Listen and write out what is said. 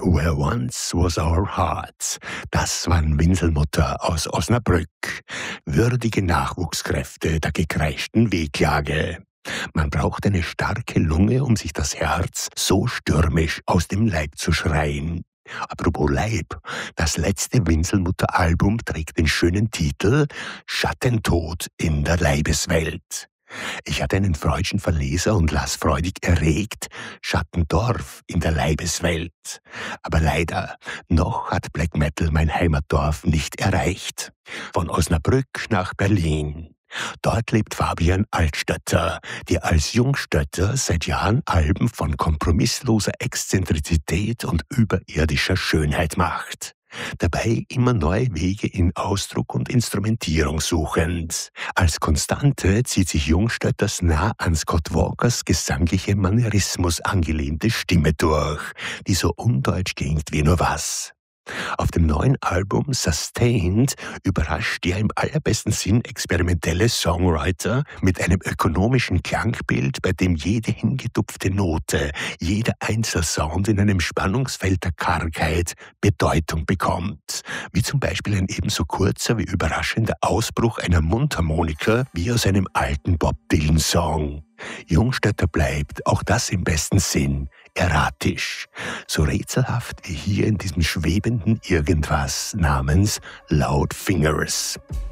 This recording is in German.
Where Once Was Our Heart. Das waren Winselmutter aus Osnabrück. Würdige Nachwuchskräfte der gekreischten Wehklage. Man braucht eine starke Lunge, um sich das Herz so stürmisch aus dem Leib zu schreien. Apropos Leib, das letzte Winselmutter-Album trägt den schönen Titel Schattentod in der Leibeswelt. Ich hatte einen freudschen Verleser und las freudig erregt Schattendorf in der Leibeswelt. Aber leider, noch hat Black Metal mein Heimatdorf nicht erreicht. Von Osnabrück nach Berlin. Dort lebt Fabian Altstötter, der als Jungstötter seit Jahren Alben von kompromissloser Exzentrizität und überirdischer Schönheit macht. Dabei immer neue Wege in Ausdruck und Instrumentierung suchend. Als Konstante zieht sich Jungstötters nah an Scott Walkers gesangliche Manierismus angelehnte Stimme durch, die so undeutsch klingt wie nur was. Auf dem neuen Album Sustained überrascht der im allerbesten Sinn experimentelle Songwriter mit einem ökonomischen Klangbild, bei dem jede hingedupfte Note, jeder Einzelsound in einem Spannungsfeld der Kargheit Bedeutung bekommt. Wie zum Beispiel ein ebenso kurzer wie überraschender Ausbruch einer Mundharmonika wie aus einem alten Bob Dylan-Song. Jungstötter bleibt, auch das im besten Sinn, erratisch. So rätselhaft wie hier in diesem schwebenden Irgendwas namens Loud Fingers.